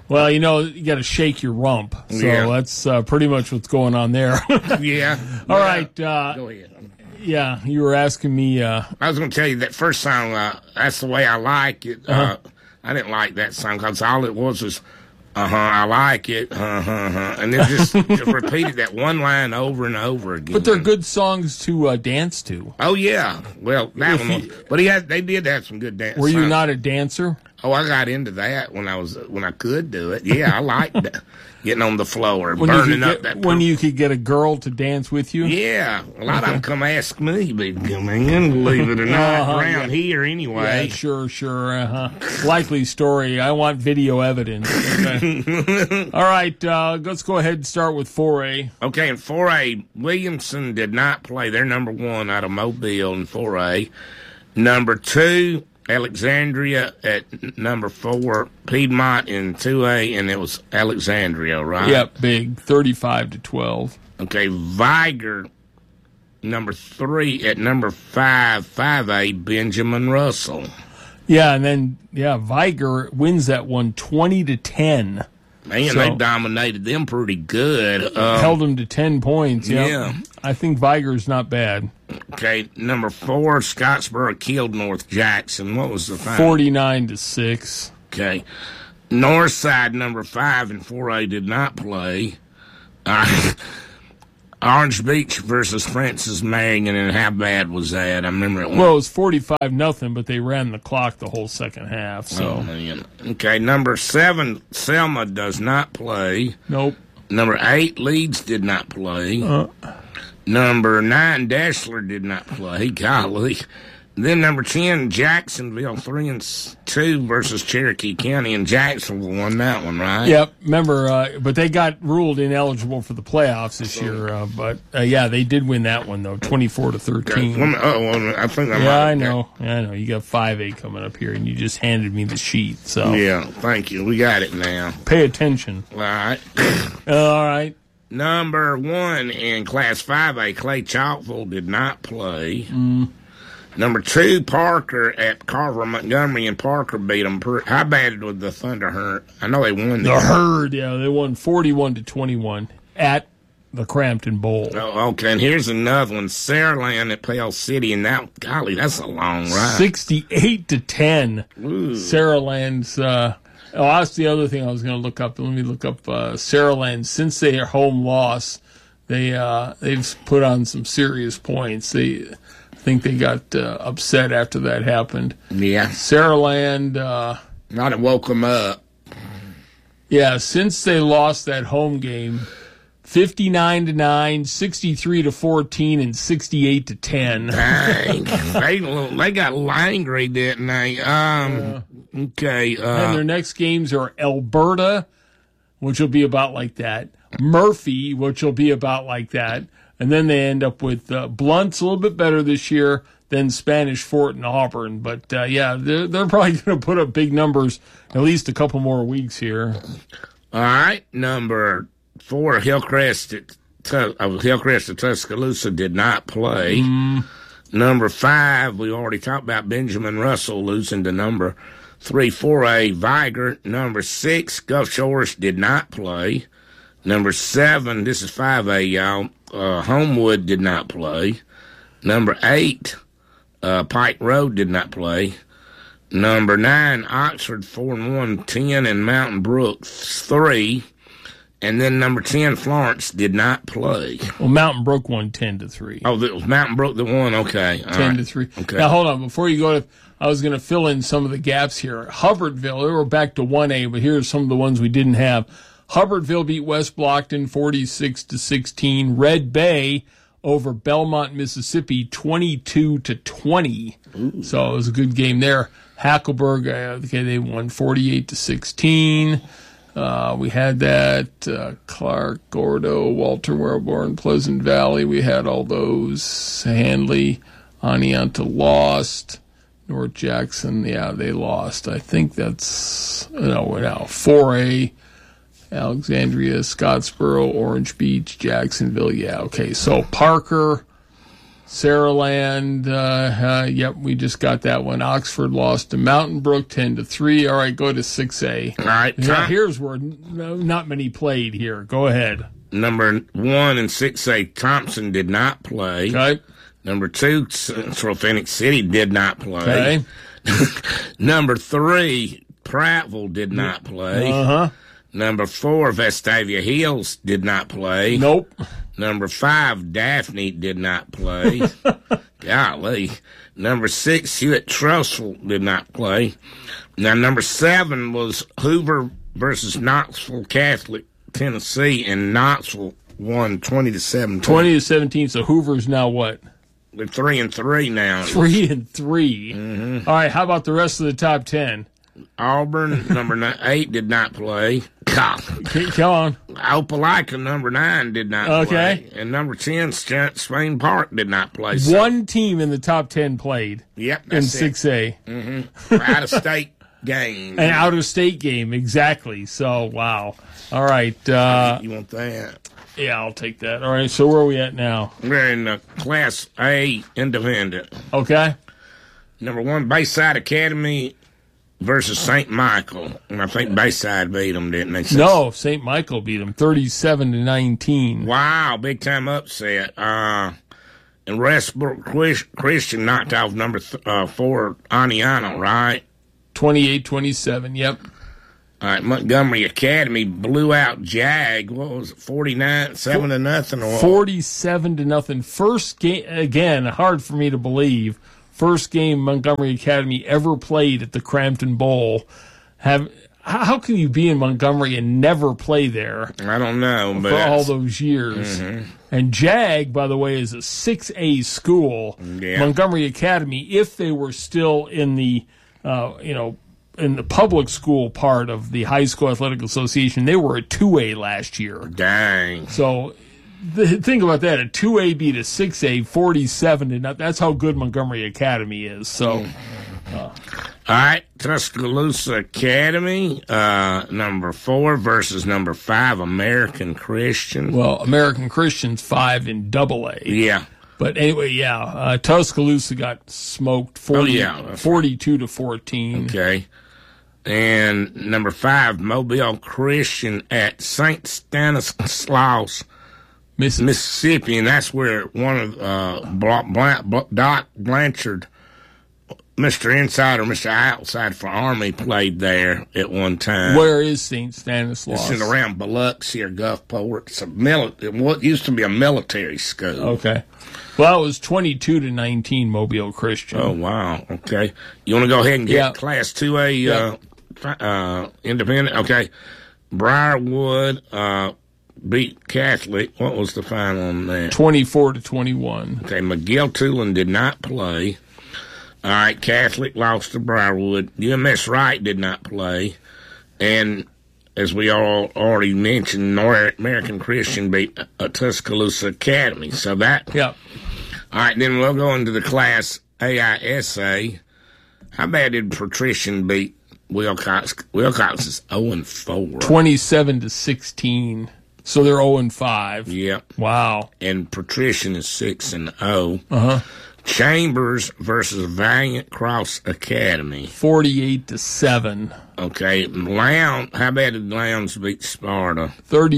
Well, you got to shake your rump. So that's pretty much what's going on there. Yeah. All right. Go ahead. Yeah, you were asking me. I was going to tell you that first song, That's the Way I Like It. I didn't like that song because all it was I like it, and then just repeated that one line over and over again. But they're good songs to dance to. Oh, yeah. Well, that one was, but they did have some good dance Were you songs. not a dancer? Oh, I got into that when I could do it. Yeah, I liked getting on the floor, burning up that. When you could get a girl to dance with you. Yeah, a lot of them come ask me, but come in, believe it or not, around here anyway. Yeah, sure. Likely story. I want video evidence. Okay. All right, let's go ahead and start with 4A. Okay, in 4A, Williamson did not play. They're number 1 out of Mobile in 4A. Number 2. Alexandria at number 4, Piedmont in 2A, and it was Alexandria, right? Yep, big, 35-12. Okay, Viger, number 3 at number 5A, Benjamin Russell. Yeah, and then Viger wins that one 20-10. Man, they dominated them pretty good. Held them to 10 points. Yep. Yeah, I think Viger's not bad. Okay, number 4, Scottsboro killed North Jackson. What was the final? 49-6. Okay, Northside, number 5 in 4A did not play. Orange Beach versus Francis Marion, and how bad was that? I remember it. Well, it was 45-0, but they ran the clock the whole second half. So. Oh, man. Okay, number 7, Selma does not play. Nope. Number 8, Leeds did not play. Number 9, Dashler did not play. Golly. Then number 10, Jacksonville, 3-2 versus Cherokee County, and Jacksonville won that one, right? Yep. Remember, but they got ruled ineligible for the playoffs this year. But they did win that one though, 24-13. I think I know. You got 5A coming up here, and you just handed me the sheet. So yeah, thank you. We got it now. Pay attention. All right. All right. Number 1 in Class 5A, Clay Chalkville did not play. Number 2, Parker at Carver, Montgomery, and Parker beat them. How bad would the Thunder hurt? I know they won. The Herd, they won 41-21 at the Crampton Bowl. Oh, okay, and here's another one, Saraland at Pale City, and that's a long ride. 68-10. Saraland's. That's the other thing I was going to look up. Let me look up Saraland. Since their home loss, they've put on some serious points. I think they got upset after that happened. Yeah. Saraland. Not have woke them up. Yeah, since they lost that home game, 59-9, 63-14, and 68-10. Dang. They got angry, didn't they? Okay. And their next games are Alberta, which will be about like that. Murphy, which will be about like that. And then they end up with Blunt's a little bit better this year than Spanish Fort and Auburn. But, they're probably going to put up big numbers at least a couple more weeks here. All right. Number 4, Hillcrest at Tuscaloosa did not play. Number 5, we already talked about Benjamin Russell losing to number 3, 4A, Viger. Number 6, Gulf Shores did not play. Number 7, this is 5A, y'all. Homewood did not play. Number 8, Pike Road did not play. Number 9, Oxford 4-1, 10, and Mountain Brook 3. And then number 10, Florence did not play. Well, Mountain Brook won 10-3. Oh, it was Mountain Brook that won. Okay, 10-3. Okay. Now hold on, before you go to, I was going to fill in some of the gaps here. Hubbardville, we're back to 1A, but here's some of the ones we didn't have. Hubbardville beat West Blockton 46-16. Red Bay over Belmont, Mississippi 22-20. So it was a good game there. Hackleburg, they won 48-16. We had that Clark, Gordo, Walter Wellborn, Pleasant Valley. We had all those. Handley, Anianta lost. North Jackson, they lost. I think that's 4A. Alexandria, Scottsboro, Orange Beach, Jacksonville. Yeah, okay. So Parker, Saraland, yep, we just got that one. Oxford lost to Mountain Brook 10-3. All right, go to 6A. All right. Now, here's where not many played here. Go ahead. Number 1 in 6A, Thompson did not play. Okay. Number 2, Central Phoenix City did not play. Okay. Number 3, Prattville did not play. Uh-huh. Number 4, Vestavia Hills did not play. Nope. Number 5, Daphne did not play. Golly. Number 6, Hewitt-Trussville did not play. Now, number 7 was Hoover versus Knoxville Catholic, Tennessee, and Knoxville won 20-17. 20-17, so Hoover's now what? They're 3-3 now. 3-3. Mm-hmm. All right, how about the rest of the top 10? Auburn, number 8, did not play. God. Come on. Opelika, number 9, did not play. And number 10, Spain Park, did not play. So. One team in the top 10 played. Yep, in 6A. Mm-hmm. Out-of-state game. An out-of-state game, exactly. So, wow. All right. You want that? Yeah, I'll take that. All right, so where are we at now? We're in Class A Independent. Okay. Number 1, Bayside Academy versus St. Michael. And I think Bayside beat them, didn't they? No, St. Michael beat them 37-19. Wow, big-time upset. And Westbrook Christian knocked off number 4, Aniano, right? 28-27, yep. All right, Montgomery Academy blew out Jag. What was it, 49, 7-0? Or 47-0. First game, again, hard for me to believe. First game Montgomery Academy ever played at the Crampton Bowl. How can you be in Montgomery and never play there? I don't know. For all those years. Mm-hmm. And JAG, by the way, is a 6A school. Yeah. Montgomery Academy, if they were still in the, in the public school part of the High School Athletic Association, they were a 2A last year. Dang. So think about that. A 2A beat a 6A 47-0. That's how good Montgomery Academy is. So, all right, Tuscaloosa Academy, number 4 versus number 5, American Christian. Well, American Christian's 5 in AA. Yeah. But anyway, yeah, Tuscaloosa got smoked 42-14. Okay. And number 5, Mobile Christian at St. Stanislaus, Mississippi, and that's where one of Doc Blanchard, Mr. Inside or Mr. Outside for Army, played there at one time. Where is St. Stanislaus? It's in around Biloxi or Gulfport. It's what used to be a military school. Okay. Well, it was 22-19 Mobile Christian. Oh, wow. Okay. You want to go ahead and get Class 2A independent? Okay. Briarwood beat Catholic. What was the final on that? 24-21. Okay. McGill-Tulane did not play. All right. Catholic lost to Briarwood. UMS Wright did not play. And as we all already mentioned, American Christian beat Tuscaloosa Academy. So that. Yep. All right, then we'll go into the Class AISA. How bad did Patrician beat Wilcox? Wilcox is 0-4. 27-16. So they're 0-5. Yep. Wow. And Patrician is 6-0. Uh-huh. Chambers versus Valiant Cross Academy. 48-7. Okay. Lowndes, how bad did Lowndes beat Sparta?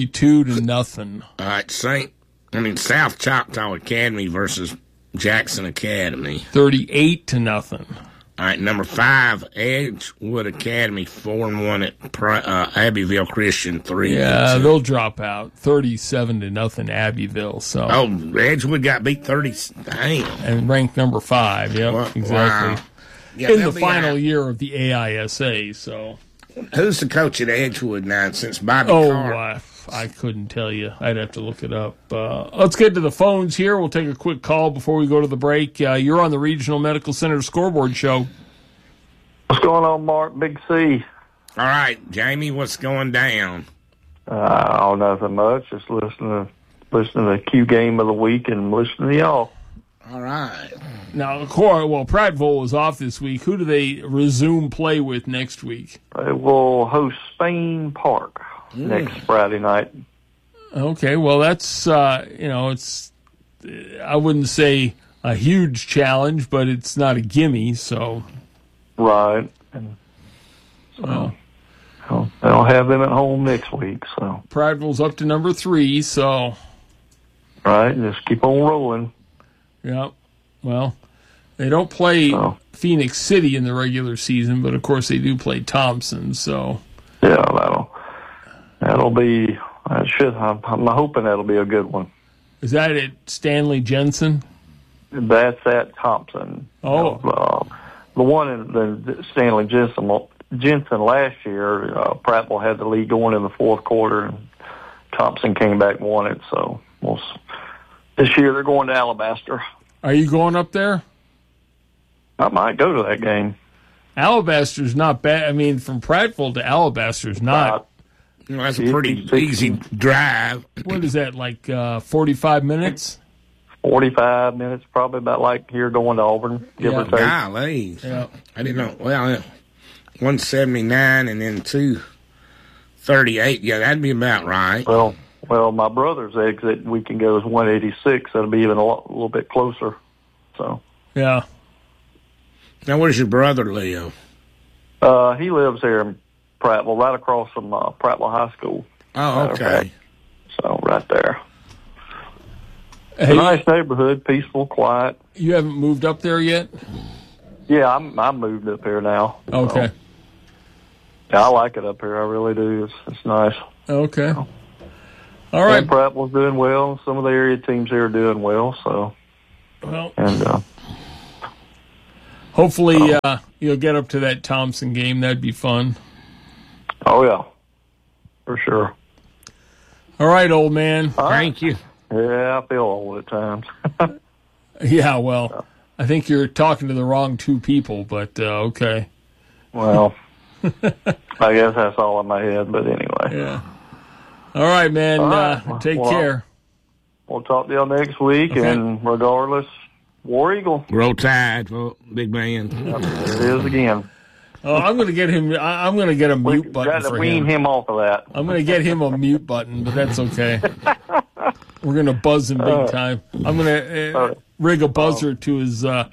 32-0. All right, South Choctaw Academy versus Jackson Academy. 38-0. All right, number 5, Edgewood Academy, 4-1 at Abbeville Christian, 3-2. Yeah, they'll drop out. 37-0 Abbeville. So. Oh, Edgewood got beat 30. Damn. And ranked number 5. Yep, well, exactly. Wow. Yeah, in the final year of the AISA. So. Who's the coach at Edgewood now since Bobby Carr? I couldn't tell you. I'd have to look it up. Let's get to the phones here. We'll take a quick call before we go to the break. You're on the Regional Medical Center Scoreboard Show. What's going on, Mark? Big C. All right, Jamie, what's going down? Oh, nothing much. Just listening to the Q game of the week and listening to y'all. All right. Now, Prattville is off this week. Who do they resume play with next week? They will host Spain Park next Friday night. Okay, well, that's, it's, I wouldn't say a huge challenge, but it's not a gimme. So, right, and so they'll have them at home next week. So Prattville's up to number 3. So, right, just keep on rolling. Yeah, well, they don't play Phoenix City in the regular season, but of course they do play Thompson. So yeah, that'll be. I'm hoping that'll be a good one. Is that at Stanley Jensen? That's at Thompson. Oh, the one in the Stanley Jensen last year, Prattville had the lead going in the fourth quarter, and Thompson came back and won it. So this year they're going to Alabaster. Are you going up there? I might go to that game. Alabaster's not bad. I mean, from Prattville to Alabaster's not. That's a pretty easy drive. What is that, like 45 minutes? 45 minutes, probably about like here going to Auburn, give or take. Golly. Yeah. I didn't know. Well, 179 and then 238. Yeah, that'd be about right. Well, my brother's exit we can go is 186. That'll be even a little bit closer. So. Yeah. Now, where's your brother live? He lives here in Prattville, right across from Prattville High School. Oh, okay. So right there. Hey, nice neighborhood, peaceful, quiet. You haven't moved up there yet? Yeah, I'm moved up here now. Okay. So, yeah, I like it up here. I really do. It's nice. Okay. All right. And Prattville's doing well. Some of the area teams here are doing well. So. Well. And. Hopefully, you'll get up to that Thompson game. That'd be fun. Oh, yeah. For sure. All right, old man. Thank you. Yeah, I feel old at times. Yeah, well, I think you're talking to the wrong two people, but okay. Well, I guess that's all in my head, but anyway. Yeah. All right, man. All right. Take care. We'll talk to y'all next week, okay. And regardless, War Eagle. Roll Tide, big man. Yep, there it is again. Oh, I'm going to get him. I'm going to get a mute button for him. Got to wean him off of that. I'm going to get him a mute button, but that's okay. We're going to buzz him big time. I'm going to rig a buzzer to his head.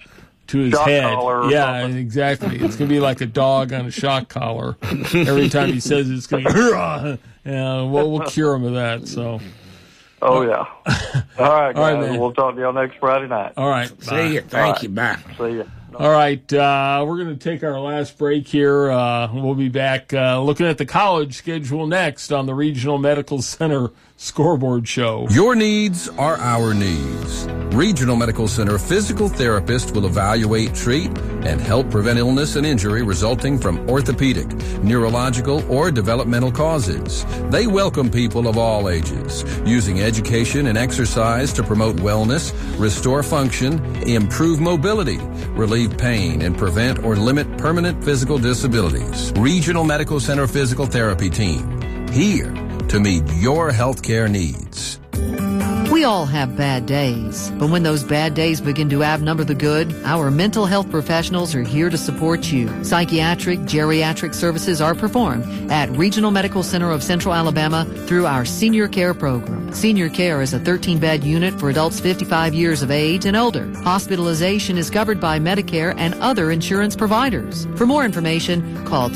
Yeah, exactly. It's going to be like a dog on a shock collar. Every time he says it's going to go, yeah, we'll cure him of that. So. Oh, yeah. All right, guys. All right, we'll talk to y'all next Friday night. All right. See you. Thank you. Bye. See you. All right, we're going to take our last break here. We'll be back looking at the college schedule next on the Regional Medical Center Scoreboard Show. Your needs are our needs. Regional Medical Center physical therapist will evaluate, treat, and help prevent illness and injury resulting from orthopedic, neurological, or developmental causes. They welcome people of all ages, using education and exercise to promote wellness, restore function, improve mobility, relieve pain, and prevent or limit permanent physical disabilities. Regional Medical Center Physical Therapy Team, here to meet your healthcare needs. We all have bad days, but when those bad days begin to outnumber the good, our mental health professionals are here to support you. Psychiatric, geriatric services are performed at Regional Medical Center of Central Alabama through our Senior Care program. Senior Care is a 13-bed unit for adults 55 years of age and older. Hospitalization is covered by Medicare and other insurance providers. For more information, call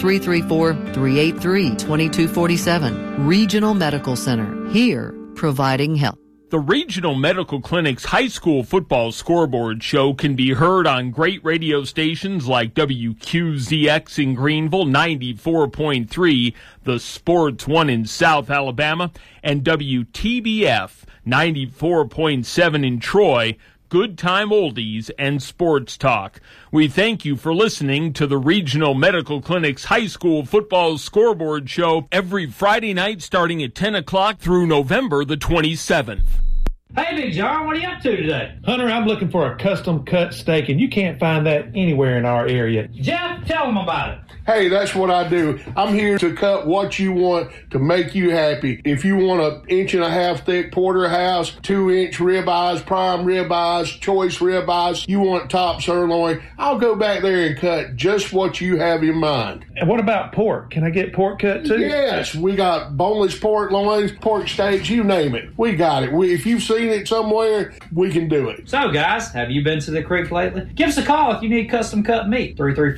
334-383-2247. Regional Medical Center, here providing help. The Regional Medical Clinic's high school football scoreboard show can be heard on great radio stations like WQZX in Greenville, 94.3, The Sports One in South Alabama, and WTBF, 94.7 in Troy, Good Time Oldies, and Sports Talk. We thank you for listening to the Regional Medical Clinic's high school football scoreboard show every Friday night starting at 10 o'clock through November the 27th. Hey, Big John, what are you up to today? Hunter, I'm looking for a custom cut steak, and you can't find that anywhere in our area. Jeff, tell them about it. Hey, that's what I do. I'm here to cut what you want to make you happy. If you want an 1.5 inch thick porterhouse, 2-inch ribeyes, prime ribeyes, choice ribeyes, you want top sirloin, I'll go back there and cut just what you have in mind. And what about pork? Can I get pork cut too? Yes, we got boneless pork loins, pork steaks, you name it. We got it. If you've seen it somewhere, we can do it. So, guys, have you been to the creek lately? Give us a call if you need custom cut meat.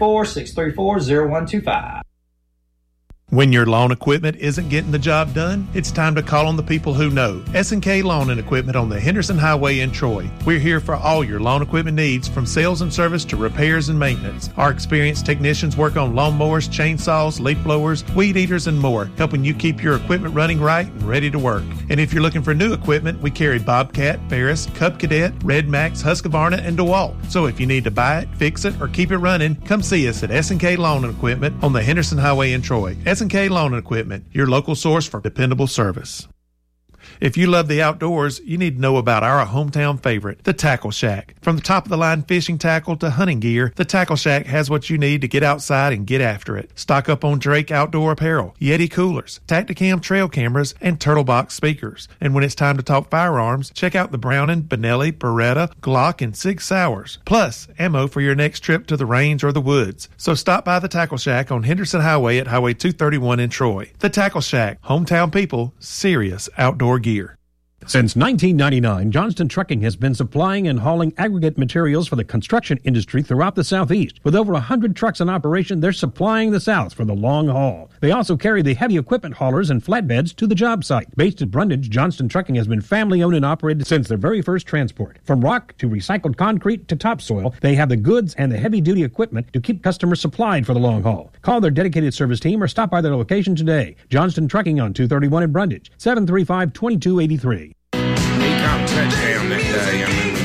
334-634-0125. When your lawn equipment isn't getting the job done, it's time to call on the people who know. S&K Lawn and Equipment on the Henderson Highway in Troy. We're here for all your lawn equipment needs, from sales and service to repairs and maintenance. Our experienced technicians work on lawnmowers, chainsaws, leaf blowers, weed eaters, and more, helping you keep your equipment running right and ready to work. And if you're looking for new equipment, we carry Bobcat, Ferris, Cub Cadet, Red Max, Husqvarna, and DeWalt. So if you need to buy it, fix it, or keep it running, come see us at S&K Lawn and Equipment on the Henderson Highway in Troy. S&K Lawn and Equipment, your local source for dependable service. If you love the outdoors, you need to know about our hometown favorite, the Tackle Shack. From the top-of-the-line fishing tackle to hunting gear, the Tackle Shack has what you need to get outside and get after it. Stock up on Drake outdoor apparel, Yeti coolers, Tacticam trail cameras, and Turtle Box speakers. And when it's time to talk firearms, check out the Browning, Benelli, Beretta, Glock, and Sig Sauers. Plus, ammo for your next trip to the range or the woods. So stop by the Tackle Shack on Henderson Highway at Highway 231 in Troy. The Tackle Shack, hometown people, serious outdoor gear. Since 1999, Johnston Trucking has been supplying and hauling aggregate materials for the construction industry throughout the Southeast. With over 100 trucks in operation, they're supplying the South for the long haul. They also carry the heavy equipment haulers and flatbeds to the job site. Based at Brundage, Johnston Trucking has been family-owned and operated since their very first transport. From rock to recycled concrete to topsoil, they have the goods and the heavy-duty equipment to keep customers supplied for the long haul. Call their dedicated service team or stop by their location today. Johnston Trucking on 231 in Brundage, 735-2283. Touchdown that day. I remember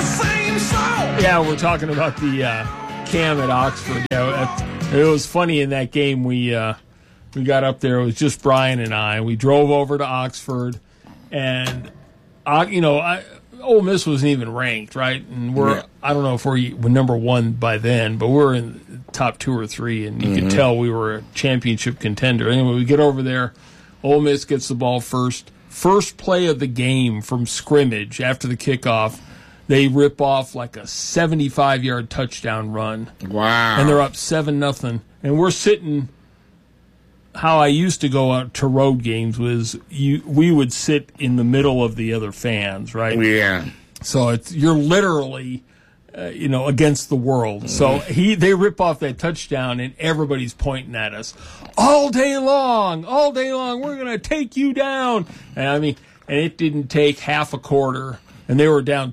that. Yeah, we're talking about the Cam at Oxford. Yeah, it was funny in that game. We got up there. It was just Brian and I. We drove over to Oxford, and Ole Miss wasn't even ranked, right? And I don't know if we're number one by then, but we're in the top 2 or 3, and you could tell we were a championship contender. Anyway, we get over there. Ole Miss gets the ball first. First play of the game from scrimmage after the kickoff, they rip off like a 75-yard touchdown run. Wow. And they're up 7-0. And we're sitting, how I used to go out to road games was we would sit in the middle of the other fans, right? Yeah. So you're literally against the world. So they rip off that touchdown, and everybody's pointing at us all day long. We're going to take you down. And it didn't take half a quarter, and they were down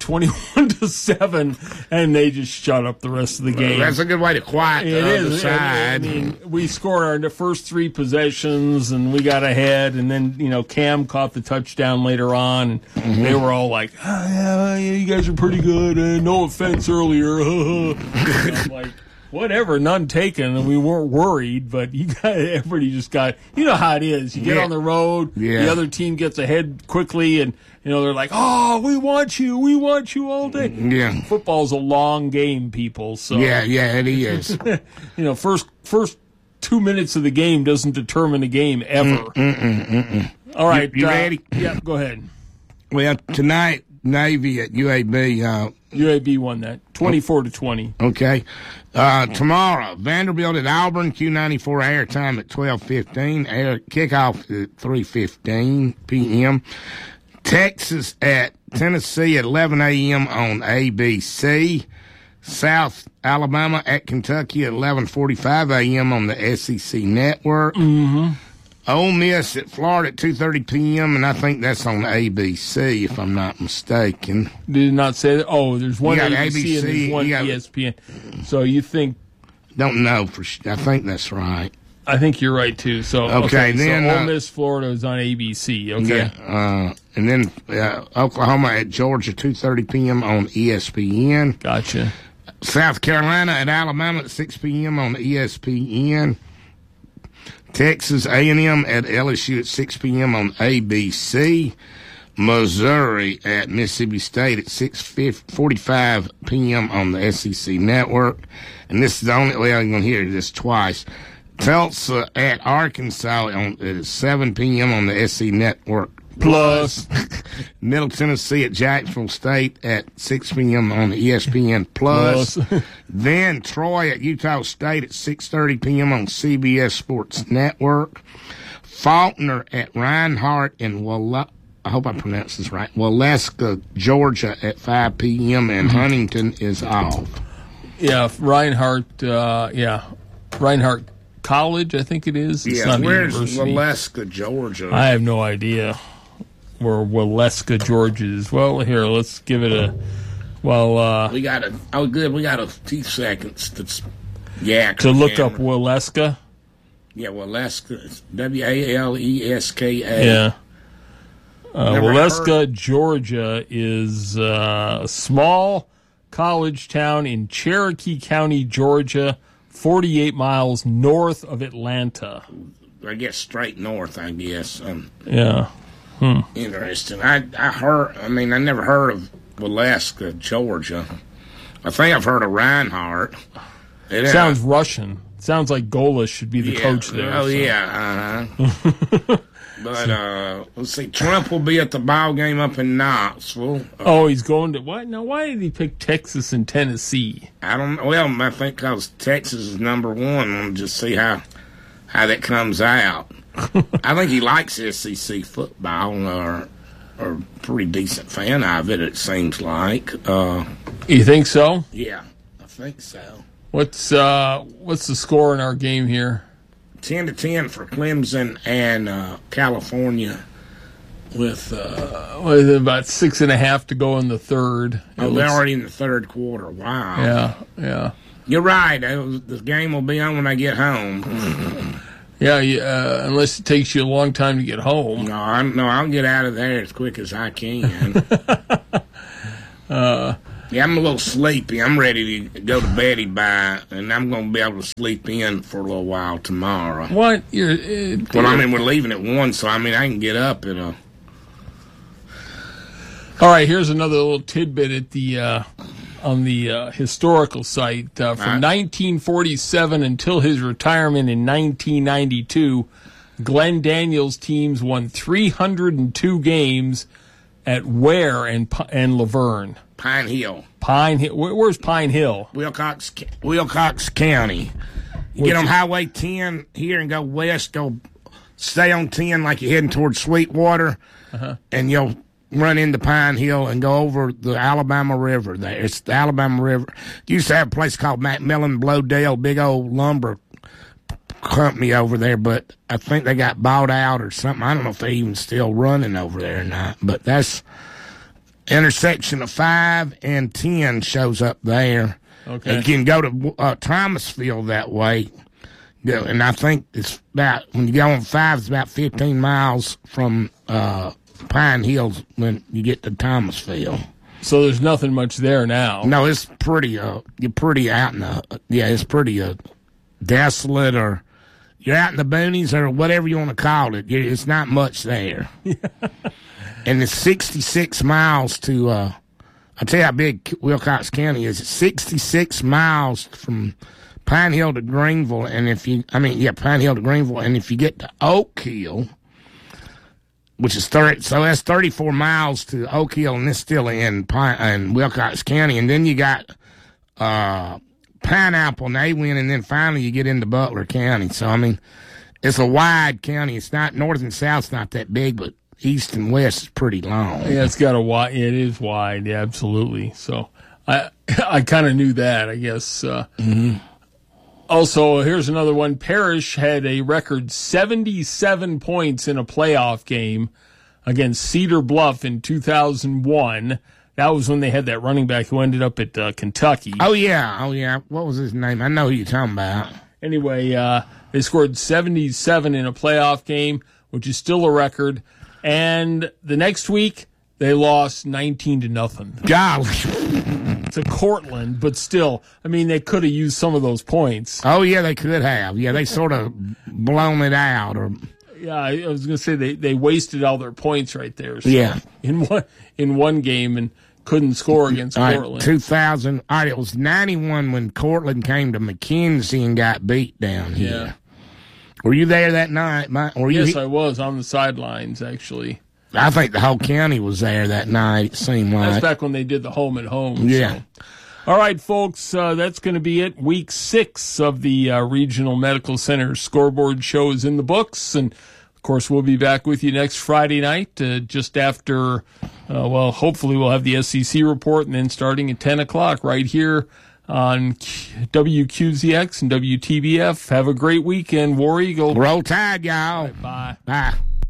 21-7, and they just shut up the rest of the game. That's a good way to quiet the other side. We scored our first 3 possessions, and we got ahead, and then Cam caught the touchdown later on, and they were all like, yeah, you guys are pretty good. No offense earlier. I'm like, whatever, none taken, and we weren't worried, but everybody just got, how it is. You get on the road, the other team gets ahead quickly, and they're like, oh, we want you all day. Yeah. Football's a long game, people. So yeah, it is. First 2 minutes of the game doesn't determine a game ever. All right. You ready? Yeah, go ahead. Well, tonight, Navy at UAB. UAB won that 24-20. Okay. Tomorrow, Vanderbilt at Auburn, Q94 airtime at 12:15. Kickoff at 3:15 p.m. Texas at Tennessee at 11 a.m. on ABC. South Alabama at Kentucky at 11:45 a.m. on the SEC Network. Ole Miss at Florida at 2:30 p.m., and I think that's on ABC, if I'm not mistaken. Did not say that? Oh, there's one ABC and there's one ESPN. So you think... Don't know. I think that's right. I think you're right, too. So then Ole Miss, Florida is on ABC. Okay. Yeah, and then Oklahoma at Georgia, 2:30 p.m. on ESPN. Gotcha. South Carolina at Alabama at 6 p.m. on ESPN. Texas A&M at LSU at 6 p.m. on ABC. Missouri at Mississippi State at 6:45 p.m. on the SEC Network. And this is the only way I'm going to hear this twice. Tulsa at Arkansas at 7 p.m. on the SC Network Plus. Middle Tennessee at Jacksonville State at 6 p.m. on the ESPN Plus. Then Troy at Utah State at 6:30 p.m. on CBS Sports Network. Faulkner at Reinhardt in I hope I pronounced this right. Waleska, Georgia at 5 p.m. and Huntington is off. Yeah, Reinhardt. Reinhardt College, I think it is. It's not where's Waleska, Georgia? I have no idea where Waleska, Georgia is. Well, here, let's give it a. Well, we got a few seconds to look up Waleska. Yeah, Waleska. Waleska. Yeah. Waleska, Georgia is a small college town in Cherokee County, Georgia, 48 miles north of Atlanta. I guess straight north, I guess. Yeah. Interesting. I never heard of Waleska, Georgia. I think I've heard of Reinhardt. Sounds Russian. Sounds like Golas should be the coach there. Oh, so. Yeah. But let's see. Trump will be at the ball game up in Knoxville. He's going to what? Now, why did he pick Texas and Tennessee? I don't know. Well, I think because Texas is number one. We'll just see how that comes out. I think he likes SEC football, or a pretty decent fan of it. It seems like. You think so? Yeah, I think so. What's the score in our game here? 10-10 for Clemson and California, with about 6.5 to go in the third. They're already in the third quarter. Wow. Yeah. You're right. The game will be on when I get home. Yeah, unless it takes you a long time to get home. No, I'll get out of there as quick as I can. Yeah, I'm a little sleepy. I'm ready to go to bed and I'm going to be able to sleep in for a little while tomorrow. What? We're leaving at 1, so I can get up at a... All right, here's another little tidbit at the on the historical site. From 1947 until his retirement in 1992, Glenn Daniels' teams won 302 games at Ware and Laverne. Pine Hill. Where's Pine Hill? Wilcox County. You get on Highway 10 here and go west. Stay on 10 like you're heading towards Sweetwater, and you'll run into Pine Hill and go over the Alabama River there. It's the Alabama River. Used to have a place called Macmillan Blowdale, big old lumber company over there, but I think they got bought out or something. I don't know if they're even still running over there or not, but that's intersection of 5 and 10 shows up there. Okay. And you can go to Thomasville that way. And I think it's about, when you go on 5, it's about 15 miles from Pine Hills when you get to Thomasville. So there's nothing much there now. No, it's pretty, you're pretty out in it's pretty desolate, or you're out in the boonies, or whatever you want to call it. It's not much there. And it's 66 miles to, I'll tell you how big Wilcox County is. It's 66 miles from Pine Hill to Greenville. And Pine Hill to Greenville. And if you get to Oak Hill, which is so that's 34 miles to Oak Hill, and it's still in Wilcox County. And then you got, Pineapple and Awin, and then finally you get into Butler County. So, it's a wide county. It's not, north and south's not that big, but east and west is pretty long. Yeah, it's got it is wide. Yeah, absolutely. So I kind of knew that, I guess. Also, here's another one. Parrish had a record 77 points in a playoff game against Cedar Bluff in 2001. That was when they had that running back who ended up at Kentucky. Oh, yeah. What was his name? I know who you're talking about. Anyway, they scored 77 in a playoff game, which is still a record. And the next week, they lost 19-0. Golly. To Cortland, but still, they could have used some of those points. Oh, yeah, they could have. Yeah, they sort of blown it out. Yeah, I was going to say they wasted all their points right there. So yeah. In one game and couldn't score against Cortland. 2000. All right, it was 91 when Cortland came to McKenzie and got beat down here. Yeah. Were you there that night, Mike? Yes, I was on the sidelines, actually. I think the whole county was there that night, it seemed like. That's back when they did the home and home. Yeah. So. All right, folks, that's going to be it. Week 6 of the Regional Medical Center Scoreboard Show is in the books. And, of course, we'll be back with you next Friday night just after, hopefully we'll have the SEC report, and then starting at 10 o'clock right here on WQZX and WTBF. Have a great weekend, War Eagle. Roll Tide, y'all. Right, bye. Bye.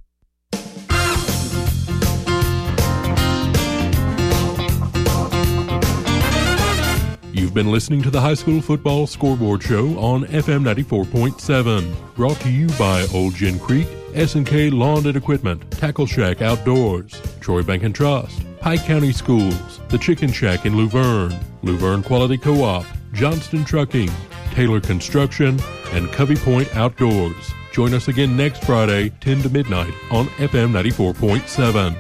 You've been listening to the High School Football Scoreboard Show on FM 94.7. Brought to you by Old Gin Creek, S&K Lawn and Equipment, Tackle Shack Outdoors, Troy Bank and Trust, Pike County Schools, The Chicken Shack in Luverne, Luverne Quality Co-op, Johnston Trucking, Taylor Construction, and Covey Point Outdoors. Join us again next Friday, 10 to midnight on FM 94.7.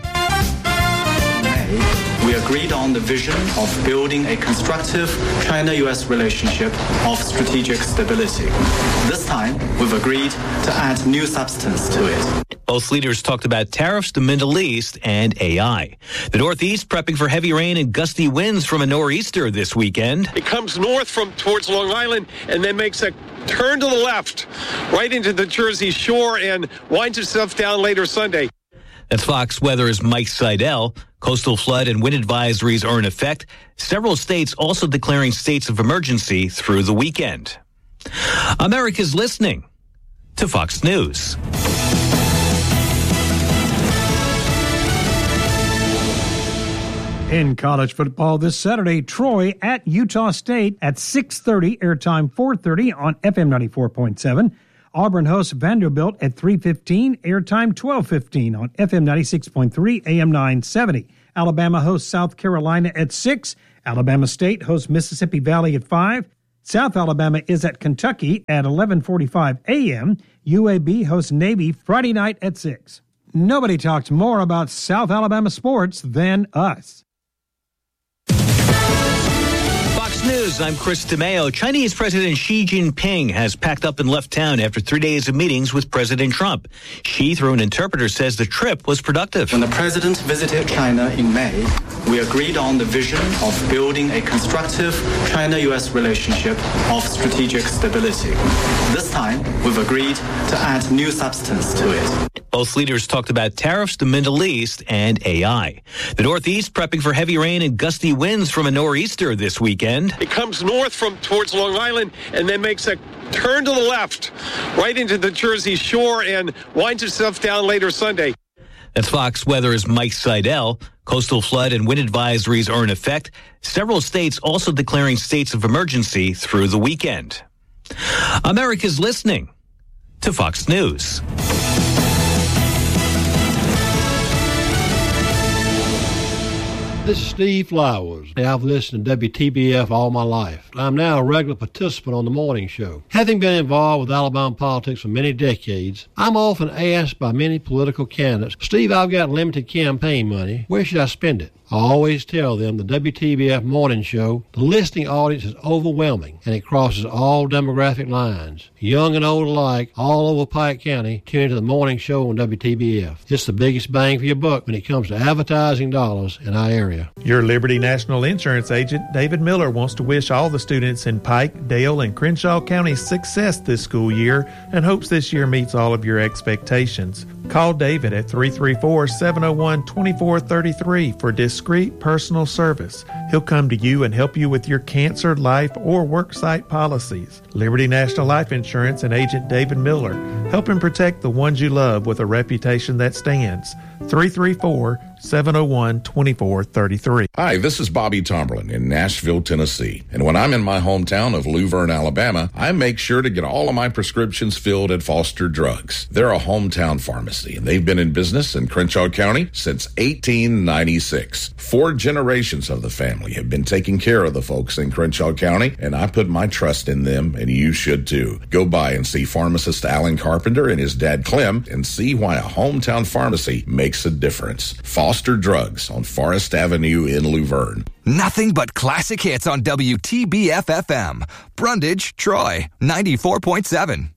We agreed on the vision of building a constructive China-U.S. relationship of strategic stability. This time, we've agreed to add new substance to it. Both leaders talked about tariffs, the Middle East, and AI. The Northeast prepping for heavy rain and gusty winds from a nor'easter this weekend. It comes north from towards Long Island and then makes a turn to the left right into the Jersey Shore and winds itself down later Sunday. That's Fox Weather's Mike Seidel. Coastal flood and wind advisories are in effect. Several states also declaring states of emergency through the weekend. America's listening to Fox News. In college football this Saturday, Troy at Utah State at 6:30, airtime 4:30 on FM 94.7. Auburn hosts Vanderbilt at 3:15, airtime 12:15 on FM 96.3, AM 970. Alabama hosts South Carolina at 6. Alabama State hosts Mississippi Valley at 5. South Alabama is at Kentucky at 11:45 a.m. UAB hosts Navy Friday night at 6. Nobody talks more about South Alabama sports than us. News, I'm Chris DeMeo. Chinese President Xi Jinping has packed up and left town after 3 days of meetings with President Trump. Xi, through an interpreter, says the trip was productive. When the president visited China in May, we agreed on the vision of building a constructive China-U.S. relationship of strategic stability. This time, we've agreed to add new substance to it. Both leaders talked about tariffs, the Middle East, and AI. The Northeast prepping for heavy rain and gusty winds from a nor'easter this weekend. It comes north from towards Long Island and then makes a turn to the left right into the Jersey Shore and winds itself down later Sunday. That's Fox Weather's Mike Seidel. Coastal flood and wind advisories are in effect. Several states also declaring states of emergency through the weekend. America's listening to Fox News. This is Steve Flowers. I've listened to WTBF all my life. I'm now a regular participant on the morning show. Having been involved with Alabama politics for many decades, I'm often asked by many political candidates, Steve, I've got limited campaign money. Where should I spend it? I always tell them the WTBF morning show, the listening audience is overwhelming, and it crosses all demographic lines. Young and old alike, all over Pike County, tune into the morning show on WTBF. It's the biggest bang for your buck when it comes to advertising dollars in our area. Your Liberty National Insurance agent, David Miller, wants to wish all the students in Pike, Dale, and Crenshaw counties success this school year and hopes this year meets all of your expectations. Call David at 334-701-2433 for discreet personal service. He'll come to you and help you with your cancer, life, or worksite policies. Liberty National Life Insurance and agent David Miller, helping protect the ones you love with a reputation that stands. 334-701-2433. Hi, this is Bobby Tomberlin in Nashville, Tennessee. And when I'm in my hometown of Luverne, Alabama, I make sure to get all of my prescriptions filled at Foster Drugs. They're a hometown pharmacy, and they've been in business in Crenshaw County since 1896. 4 generations of the family have been taking care of the folks in Crenshaw County, and I put my trust in them, and you should too. Go by and see pharmacist Alan Carpenter and his dad Clem and see why a hometown pharmacy makes a difference. Foster Drugs on Forest Avenue in Luverne. Nothing but classic hits on WTBF-FM. Brundage, Troy, 94.7.